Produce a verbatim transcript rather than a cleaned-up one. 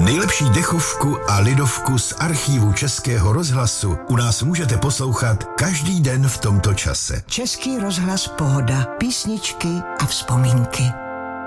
Nejlepší dechovku a lidovku z archívu Českého rozhlasu u nás můžete poslouchat každý den v tomto čase. Český rozhlas Pohoda, písničky a vzpomínky.